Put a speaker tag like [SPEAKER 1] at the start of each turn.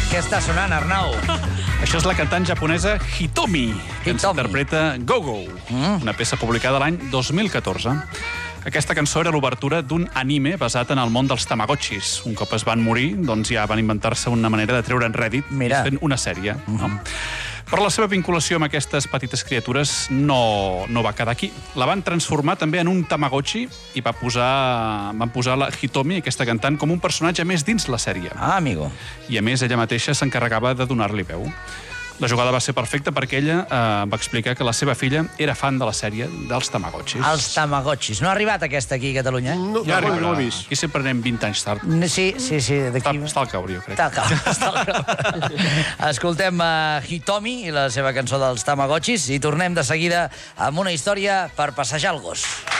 [SPEAKER 1] Què està sonant, Arnau?
[SPEAKER 2] Això és la cantant japonesa Hitomi, que ens interpreta Go-Go, una peça publicada l'any 2014. Aquesta cançó era l'obertura d'un anime basat en el món dels Tamagotchis. Un cop es van morir, doncs ja van inventar-se una manera de treure'n rèdit fent una sèrie. Però la seva vinculació amb aquestes petites criatures no va quedar aquí. La van transformar també en un Tamagotchi i van posar la Hitomi, aquesta cantant, com un personatge més dins la sèrie.
[SPEAKER 1] Ah, amigo.
[SPEAKER 2] I a més, ella mateixa s'encarregava de donar-li veu. La jugada va ser perfecta perquè ella va explicar que la seva filla era fan de la sèrie dels Tamagotchis.
[SPEAKER 1] Els Tamagotchis. No ha arribat aquesta aquí a Catalunya?
[SPEAKER 3] No,
[SPEAKER 2] Ja
[SPEAKER 3] no
[SPEAKER 2] arribarà.
[SPEAKER 3] l'he vist.
[SPEAKER 2] Aquí sempre anem 20 anys tard.
[SPEAKER 1] Sí.
[SPEAKER 2] Està al caure, jo crec.
[SPEAKER 1] Està al caure. Escoltem Hitomi i la seva cançó dels Tamagotchis i tornem de seguida amb una història per passejar el gos.